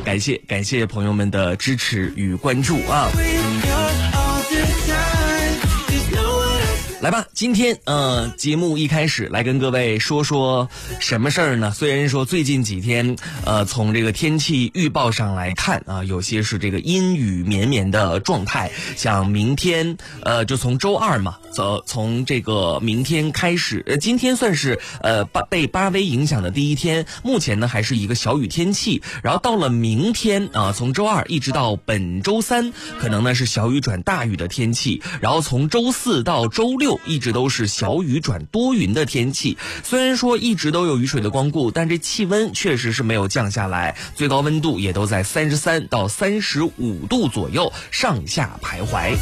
感谢朋友们的支持与关注啊。来吧，今天节目一开始来跟各位说说什么事儿呢？虽然说最近几天从这个天气预报上来看啊，有些是这个阴雨绵绵的状态，像明天就从周二嘛，从这个明天开始，今天算是被八微影响的第一天，目前呢还是一个小雨天气，然后到了明天啊，从周二一直到本周三，可能呢是小雨转大雨的天气，然后从周四到周六一直都是小雨转多云的天气。虽然说一直都有雨水的光顾，但这气温确实是没有降下来，最高温度也都在33到35度左右上下徘徊。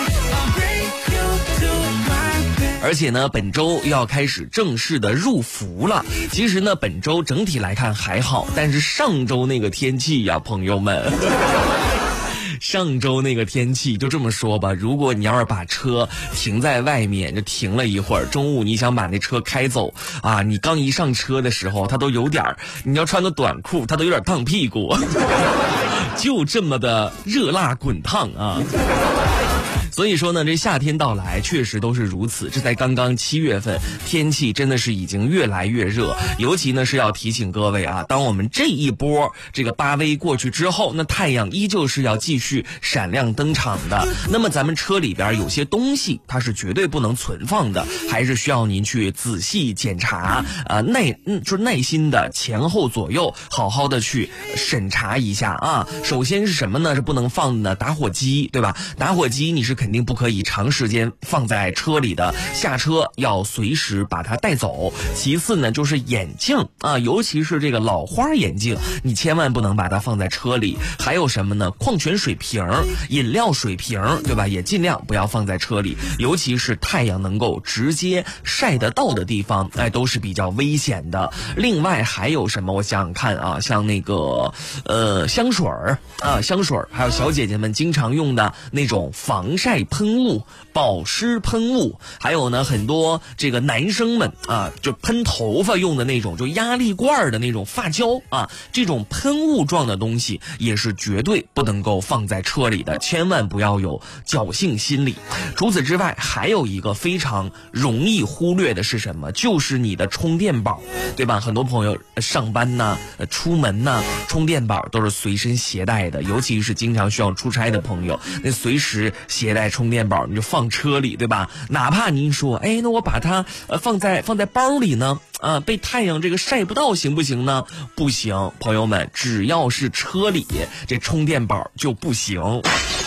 而且呢，本周要开始正式的入伏了。其实呢，本周整体来看还好，但是上周那个天气呀，朋友们。上周那个天气就这么说吧，如果你要是把车停在外面，就停了一会儿，中午你想把那车开走啊，你刚一上车的时候，它都有点，你要穿个短裤，它都有点烫屁股，就这么的热辣滚烫啊。所以说呢，这夏天到来确实都是如此，这才刚刚7月份，天气真的是已经越来越热。尤其呢是要提醒各位啊，当我们这一波这个8微过去之后，那太阳依旧是要继续闪亮登场的。那么咱们车里边有些东西它是绝对不能存放的，还是需要您去仔细检查耐心的前后左右好好的去审查一下啊。首先是什么呢？是不能放的打火机，对吧？打火机你是肯定不可以长时间放在车里的，下车要随时把它带走。其次呢，就是眼镜啊，尤其是这个老花眼镜，你千万不能把它放在车里。还有什么呢？矿泉水瓶、饮料水瓶，对吧？也尽量不要放在车里，尤其是太阳能够直接晒得到的地方，都是比较危险的。另外还有什么？我想想看啊，像那个香水啊，还有小姐姐们经常用的那种防晒喷雾、保湿喷雾，还有呢很多这个男生们啊，就喷头发用的那种，就压力罐的那种发胶啊，这种喷雾状的东西也是绝对不能够放在车里的，千万不要有侥幸心理。除此之外，还有一个非常容易忽略的是什么？就是你的充电宝，对吧？很多朋友上班呢、出门呢，充电宝都是随身携带的，尤其是经常需要出差的朋友，那随时携带充电宝你就放车里，对吧？哪怕您说那我把它放在包里呢，被太阳这个晒不到行不行呢？不行，朋友们，只要是车里这充电宝就不行，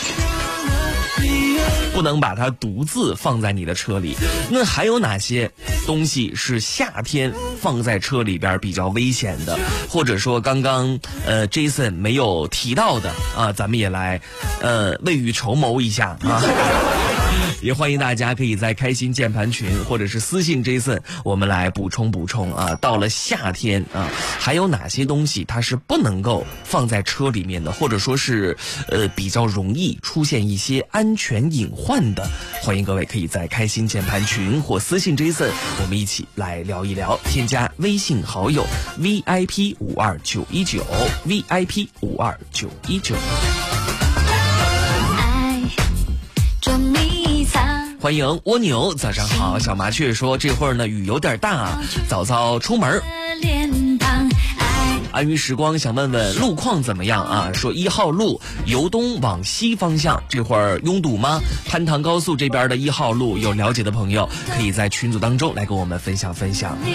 不能把它独自放在你的车里。那还有哪些东西是夏天放在车里边比较危险的，或者说刚刚Jason 没有提到的啊，咱们也来未雨绸缪一下啊。也欢迎大家可以在开心键盘群或者是私信 Jason， 我们来补充啊。到了夏天啊，还有哪些东西它是不能够放在车里面的，或者说是比较容易出现一些安全隐患的？欢迎各位可以在开心键盘群或私信 Jason， 我们一起来聊一聊。添加微信好友 VIP52919 VIP52919。欢迎蜗牛，早上好。小麻雀说这会儿呢雨有点大，早出门。安于时光想问问路况怎么样啊？说1号路由东往西方向这会儿拥堵吗？潘塘高速这边的1号路有了解的朋友可以在群组当中来跟我们分享。